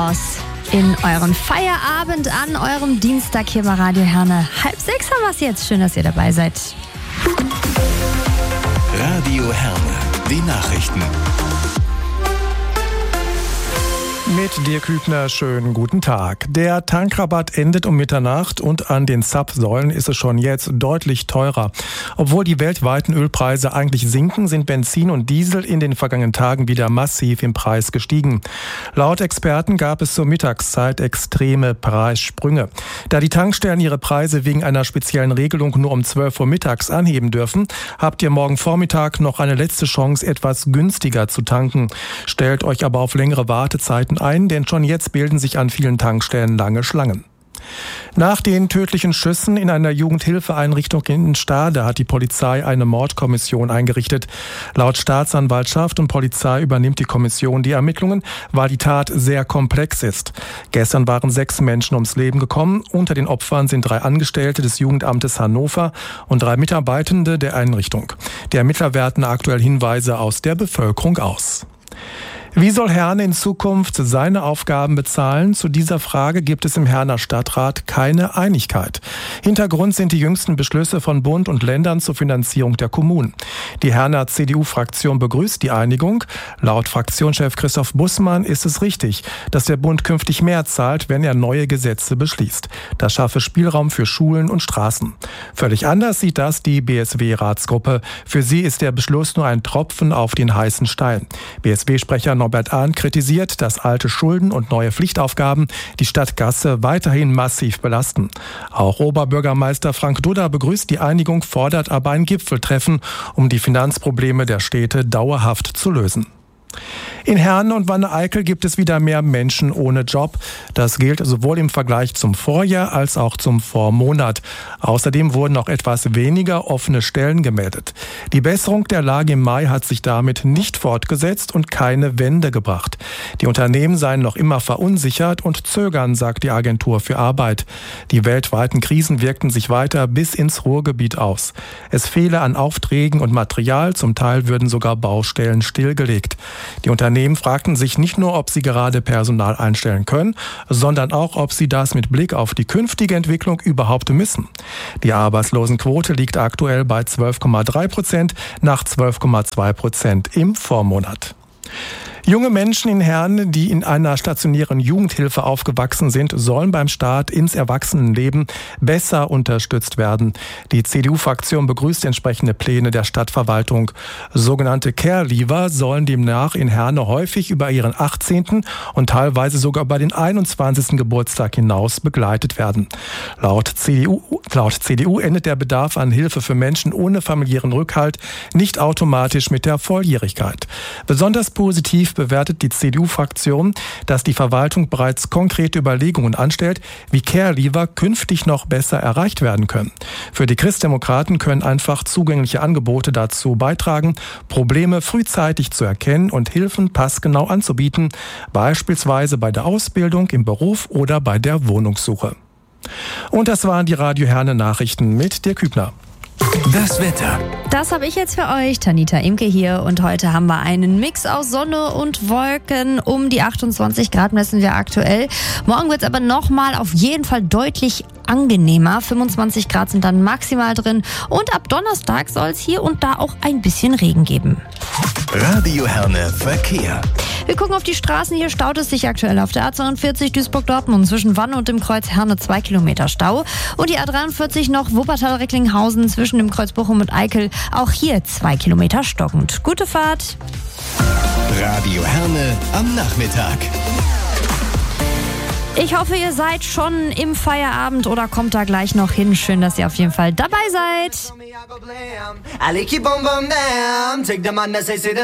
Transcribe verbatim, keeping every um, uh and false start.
In euren Feierabend an eurem Dienstag hier bei Radio Herne. Halb sechs haben wir es jetzt. Schön, dass ihr dabei seid. Radio Herne, die Nachrichten. Mit Dirk Hübner, schönen guten Tag. Der Tankrabatt endet um Mitternacht und an den Zapfsäulen ist es schon jetzt deutlich teurer. Obwohl die weltweiten Ölpreise eigentlich sinken, sind Benzin und Diesel in den vergangenen Tagen wieder massiv im Preis gestiegen. Laut Experten gab es zur Mittagszeit extreme Preissprünge. Da die Tankstellen ihre Preise wegen einer speziellen Regelung nur um zwölf Uhr mittags anheben dürfen, habt ihr morgen Vormittag noch eine letzte Chance, etwas günstiger zu tanken. Stellt euch aber auf längere Wartezeiten ein, denn schon jetzt bilden sich an vielen Tankstellen lange Schlangen. Nach den tödlichen Schüssen in einer Jugendhilfeeinrichtung in Stade hat die Polizei eine Mordkommission eingerichtet. Laut Staatsanwaltschaft und Polizei übernimmt die Kommission die Ermittlungen, weil die Tat sehr komplex ist. Gestern waren sechs Menschen ums Leben gekommen. Unter den Opfern sind drei Angestellte des Jugendamtes Hannover und drei Mitarbeitende der Einrichtung. Die Ermittler werten aktuell Hinweise aus der Bevölkerung aus. Wie soll Herne in Zukunft seine Aufgaben bezahlen? Zu dieser Frage gibt es im Herner Stadtrat keine Einigkeit. Hintergrund sind die jüngsten Beschlüsse von Bund und Ländern zur Finanzierung der Kommunen. Die Herner C D U-Fraktion begrüßt die Einigung. Laut Fraktionschef Christoph Bussmann ist es richtig, dass der Bund künftig mehr zahlt, wenn er neue Gesetze beschließt. Das schaffe Spielraum für Schulen und Straßen. Völlig anders sieht das die B S W-Ratsgruppe. Für sie ist der Beschluss nur ein Tropfen auf den heißen Stein. B S W-Sprecher Norbert Ahn kritisiert, dass alte Schulden und neue Pflichtaufgaben die Stadt Gasse weiterhin massiv belasten. Auch Oberbürgermeister Frank Dudda begrüßt die Einigung, fordert aber ein Gipfeltreffen, um die Finanzprobleme der Städte dauerhaft zu lösen. In Herne und Wanne-Eickel gibt es wieder mehr Menschen ohne Job. Das gilt sowohl im Vergleich zum Vorjahr als auch zum Vormonat. Außerdem wurden noch etwas weniger offene Stellen gemeldet. Die Besserung der Lage im Mai hat sich damit nicht fortgesetzt und keine Wende gebracht. Die Unternehmen seien noch immer verunsichert und zögern, sagt die Agentur für Arbeit. Die weltweiten Krisen wirkten sich weiter bis ins Ruhrgebiet aus. Es fehle an Aufträgen und Material, zum Teil würden sogar Baustellen stillgelegt. Die Unternehmen fragten sich nicht nur, ob sie gerade Personal einstellen können, sondern auch, ob sie das mit Blick auf die künftige Entwicklung überhaupt müssen. Die Arbeitslosenquote liegt aktuell bei zwölf Komma drei Prozent nach zwölf Komma zwei Prozent im Vormonat. Junge Menschen in Herne, die in einer stationären Jugendhilfe aufgewachsen sind, sollen beim Start ins Erwachsenenleben besser unterstützt werden. Die C D U-Fraktion begrüßt entsprechende Pläne der Stadtverwaltung. Sogenannte Care-Leaver sollen demnach in Herne häufig über ihren achtzehnten und teilweise sogar über den einundzwanzigsten Geburtstag hinaus begleitet werden. Laut C D U, laut C D U endet der Bedarf an Hilfe für Menschen ohne familiären Rückhalt nicht automatisch mit der Volljährigkeit. Besonders positiv bewertet die C D U-Fraktion, dass die Verwaltung bereits konkrete Überlegungen anstellt, wie Care-Leaver künftig noch besser erreicht werden können. Für die Christdemokraten können einfach zugängliche Angebote dazu beitragen, Probleme frühzeitig zu erkennen und Hilfen passgenau anzubieten, beispielsweise bei der Ausbildung, im Beruf oder bei der Wohnungssuche. Und das waren die Radio Herne Nachrichten mit Dirk Hübner. Das Wetter. Das habe ich jetzt für euch, Tanita Imke hier. Und heute haben wir einen Mix aus Sonne und Wolken. Um die achtundzwanzig Grad messen wir aktuell. Morgen wird es aber nochmal auf jeden Fall deutlich angenehmer. fünfundzwanzig Grad sind dann maximal drin. Und ab Donnerstag soll es hier und da auch ein bisschen Regen geben. Radio Herne Verkehr. Wir gucken auf die Straßen. Hier staut es sich aktuell auf der A zweiundvierzig Duisburg-Dortmund zwischen Wanne und dem Kreuz Herne zwei Kilometer Stau. Und die A dreiundvierzig noch Wuppertal-Recklinghausen zwischen dem Kreuz Bochum und Eickel. Auch hier zwei Kilometer stockend. Gute Fahrt. Radio Herne am Nachmittag. Ich hoffe, ihr seid schon im Feierabend oder kommt da gleich noch hin. Schön, dass ihr auf jeden Fall dabei seid.